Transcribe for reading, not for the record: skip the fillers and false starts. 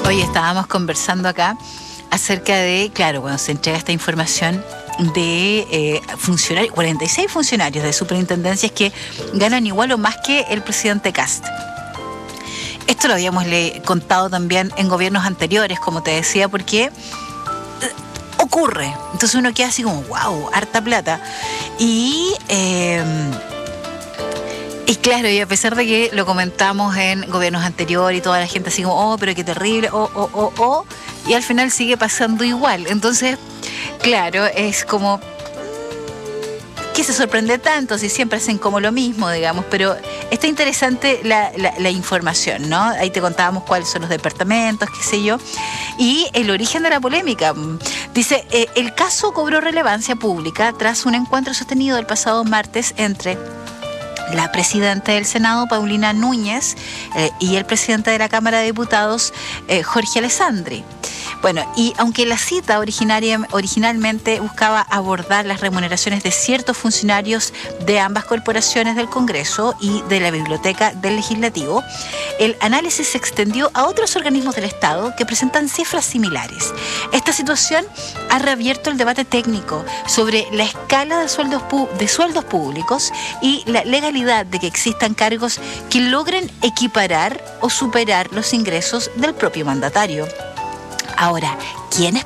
Hoy estábamos conversando acá acerca de, claro, cuando se entrega esta información de funcionarios, 46 funcionarios de superintendencias que ganan igual o más que el presidente Kast. Esto lo habíamos contado también en gobiernos anteriores, como te decía, porque ocurre. Entonces uno queda así como, wow, harta plata. Y claro, y a pesar de que lo comentamos en gobiernos anteriores y toda la gente así como, oh, pero qué terrible, y al final sigue pasando igual. Entonces, claro, es como, ¿qué se sorprende tanto si siempre hacen como lo mismo, digamos? Pero está interesante la información, ¿no? Ahí te contábamos cuáles son los departamentos, qué sé yo, y el origen de la polémica. Dice, el caso cobró relevancia pública tras un encuentro sostenido el pasado martes entre la presidenta del Senado, Paulina Núñez, y el presidente de la Cámara de Diputados, Jorge Alessandri. Bueno, y aunque la cita originalmente buscaba abordar las remuneraciones de ciertos funcionarios de ambas corporaciones del Congreso y de la Biblioteca del Legislativo, el análisis se extendió a otros organismos del Estado que presentan cifras similares. Esta situación ha reabierto el debate técnico sobre la escala de sueldos públicos y la legalidad de que existan cargos que logren equiparar o superar los ingresos del propio mandatario. Ahora, ¿quiénes